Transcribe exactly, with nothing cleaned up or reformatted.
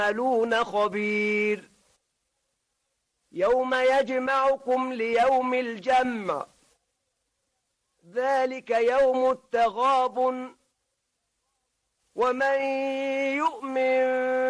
تعملون خبير يوم يجمعكم ليوم الجمع ذلك يوم التغابن ومن يؤمن